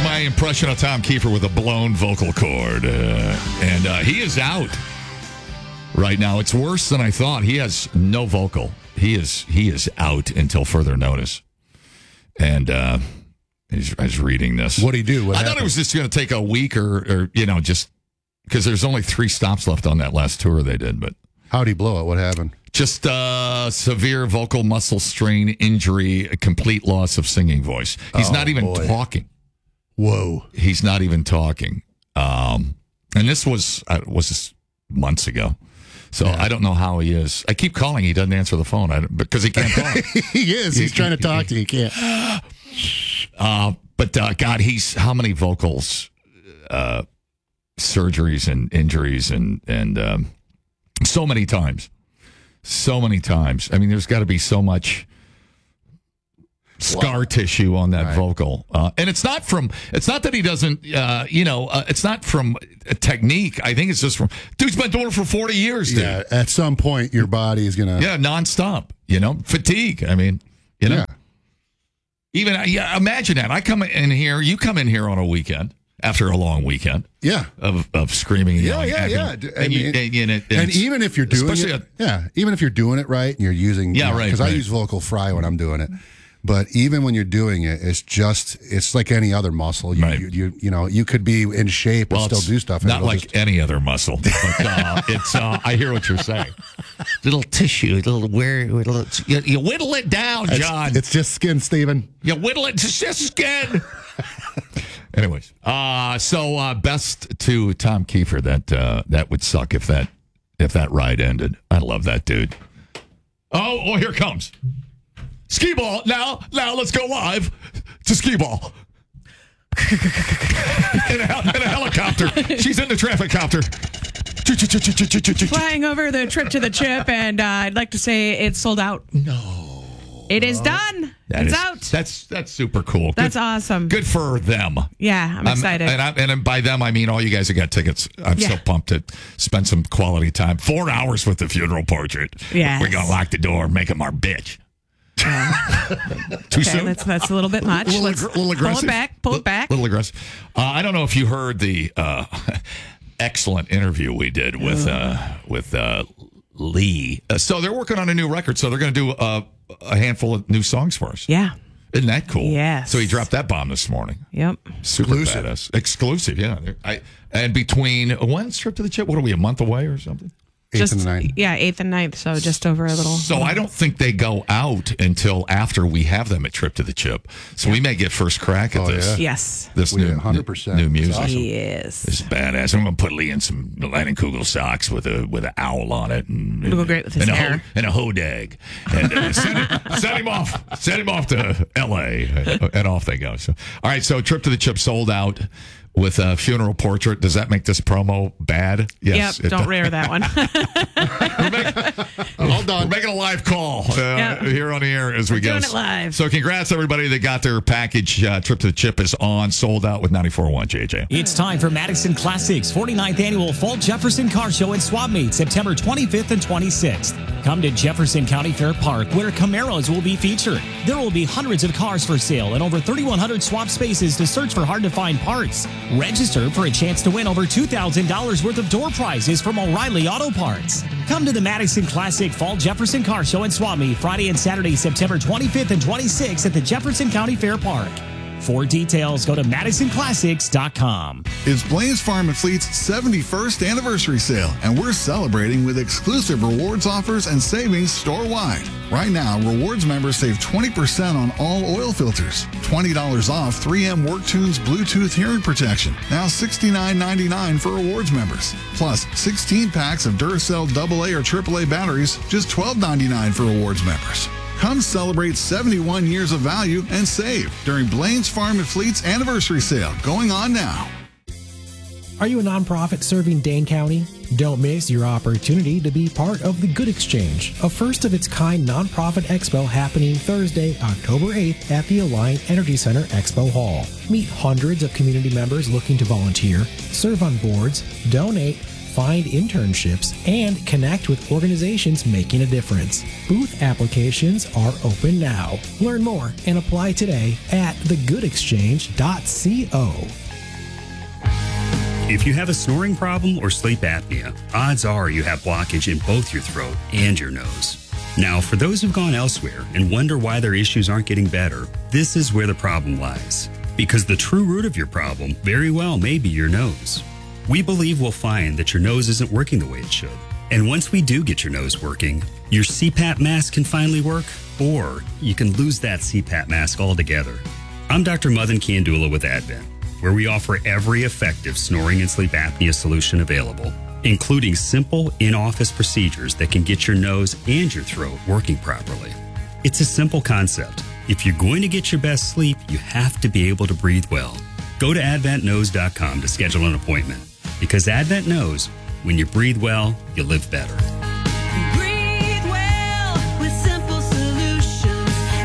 my impression of Tom Kiefer with a blown vocal cord. And he is out right now. It's worse than I thought. He has no vocal. He is out until further notice. And I was reading this. What'd he do? I thought it was just going to take a week or just because there's only 3 stops left on that last tour they did. But how'd he blow it? What happened? Just severe vocal muscle strain injury, a complete loss of singing voice. He's not even talking. Whoa. He's not even talking. And this was months ago. So I don't know how he is. I keep calling. He doesn't answer the phone because he can't talk. He is. He's trying to talk to you. He can't. But God, he's how many vocals, surgeries and injuries and so many times. So many times. I mean, there's got to be so much scar tissue on that vocal. And it's not that he doesn't, it's not from a technique. I think it's just from, dude's been doing it for 40 years, dude. Yeah, at some point, your body is going to. Yeah, nonstop, fatigue. I mean, Yeah. Even, imagine that. I come in here, you come in here on a weekend. After a long weekend, of screaming, and yelling, and even if you're doing it, even if you're doing it right, and you're using, because I use Vocal Fry when I'm doing it. But even when you're doing it, it's like any other muscle. You could be in shape and still do stuff. Not like any other muscle. But it's. I hear what you're saying. Little tissue, little you whittle it down, John. It's just skin, Stephen. You whittle it. It's just skin. Anyways, so best to Tom Kiefer. That would suck if that ride ended. I love that dude. Oh, here it comes. Skee ball. Now let's go live to skee ball. in a helicopter. She's in the traffic copter. Flying over the trip to the chip, and I'd like to say it's sold out. No. It is done. It's out. That's super cool. That's awesome. Good for them. Yeah, I'm excited. And by them, I mean all you guys who got tickets. I'm so pumped to spend some quality time. 4 hours with the funeral portrait. Yes. We're going to lock the door and make him our bitch. Too soon? That's a little bit much. A little aggressive. Pull it back. A little aggressive. I don't know if you heard the excellent interview we did with Lee. So they're working on a new record. So they're going to do a handful of new songs for us. Yeah. Isn't that cool? Yes. So he dropped that bomb this morning. Yep. Super badass. Exclusive, yeah. And between when's Trip to the Chip? What are we, a month away or something? 8th and 9th. Yeah, 8th and 9th, so just over a little. So I don't think they go out until after we have them at Trip to the Chip. So we may get first crack at this. Yeah. Yes. This new 100%. New music. Awesome. Yes. It's badass. I'm going to put Lee in some Leinenkugel socks with an owl on it. And, It'll go great with his hair. And a hodag. And send him off. Send him off to L.A. And off they go. So, all right, so Trip to the Chip sold out with a funeral portrait. Does that make this promo bad? Yes. Yep, don't rare that one. Hold on. We're making a live call here on the air as we go. Doing it live. So congrats, everybody that got their package. Trip to the Chip is on, sold out with 94.1 JJ. It's time for Madison Classics 49th Annual Fall Jefferson Car Show and Swap Meet, September 25th and 26th. Come to Jefferson County Fair Park, where Camaros will be featured. There will be hundreds of cars for sale and over 3,100 swap spaces to search for hard-to-find parts. Register for a chance to win over $2,000 worth of door prizes from O'Reilly Auto Parts. Come to the Madison Classic Fall Jefferson Car Show and Swap Meet Friday and Saturday, September 25th and 26th at the Jefferson County Fair Park. For details, go to MadisonClassics.com. It's Blaine's Farm and Fleet's 71st anniversary sale, and we're celebrating with exclusive rewards offers and savings store-wide. Right now, rewards members save 20% on all oil filters, $20 off 3M WorkTunes Bluetooth hearing protection, now $69.99 for rewards members, plus 16 packs of Duracell AA or AAA batteries, just $12.99 for rewards members. Come celebrate 71 years of value and save during Blaine's Farm and Fleet's anniversary sale going on now. Are you a nonprofit serving Dane County? Don't miss your opportunity to be part of the Good Exchange, a first-of-its-kind nonprofit expo happening Thursday, October 8th at the Alliant Energy Center Expo Hall. Meet hundreds of community members looking to volunteer, serve on boards, donate, find internships, and connect with organizations making a difference. Booth applications are open now. Learn more and apply today at thegoodexchange.co. If you have a snoring problem or sleep apnea, odds are you have blockage in both your throat and your nose. Now, for those who've gone elsewhere and wonder why their issues aren't getting better, this is where the problem lies. Because the true root of your problem very well may be your nose. We believe we'll find that your nose isn't working the way it should. And once we do get your nose working, your CPAP mask can finally work, or you can lose that CPAP mask altogether. I'm Dr. Madan Kandula with Advent, where we offer every effective snoring and sleep apnea solution available, including simple in-office procedures that can get your nose and your throat working properly. It's a simple concept. If you're going to get your best sleep, you have to be able to breathe well. Go to AdventKnows.com to schedule an appointment, because Advent knows when you breathe well, you live better. Breathe well with simple solutions.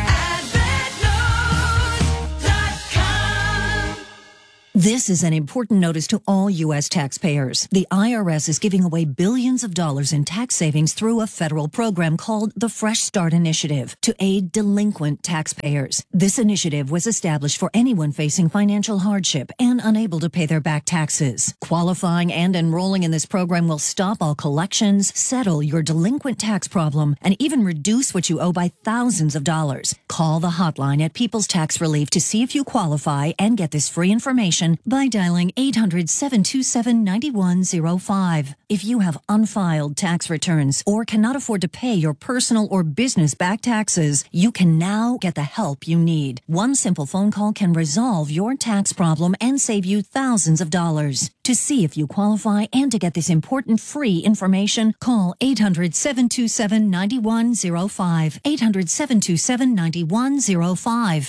AdventKnows.com. This is an important notice to all U.S. taxpayers. The IRS is giving away billions of dollars in tax savings through a federal program called the Fresh Start Initiative to aid delinquent taxpayers. This initiative was established for anyone facing financial hardship and unable to pay their back taxes. Qualifying and enrolling in this program will stop all collections, settle your delinquent tax problem, and even reduce what you owe by thousands of dollars. Call the hotline at People's Tax Relief to see if you qualify and get this free information by dialing 800-727-9105. If you have unfiled tax returns or cannot afford to pay your personal or business back taxes, you can now get the help you need. One simple phone call can resolve your tax problem and save you thousands of dollars. To see if you qualify and to get this important free information, call 800-727-9105. 800-727-9105.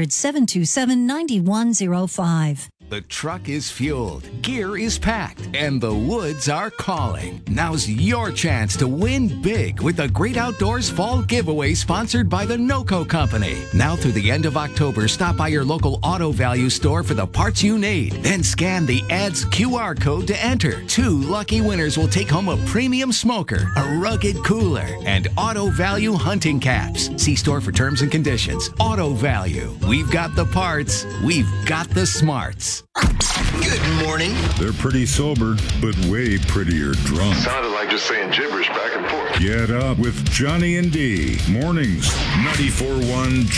800-727-9105. The truck is fueled, gear is packed, and the woods are calling. Now's your chance to win big with the Great Outdoors Fall Giveaway sponsored by the NOCO Company. Now through the end of October, stop by your local Auto Value store for the parts you need. Then scan the ad's QR code to enter. 2 lucky winners will take home a premium smoker, a rugged cooler, and Auto Value hunting caps. See store for terms and conditions. Auto Value. We've got the parts. We've got the smarts. Good morning. They're pretty sober, but way prettier drunk. Sounded like just saying gibberish back and forth. Get up with Johnny and D. Mornings, 94.1